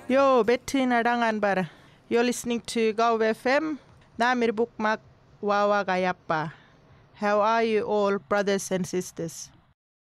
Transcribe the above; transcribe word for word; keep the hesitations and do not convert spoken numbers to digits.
Yo, Bettina Danganbar. You're listening to Go F M. Namir Bukmak Wawa Gayappa. How are you all, brothers and sisters?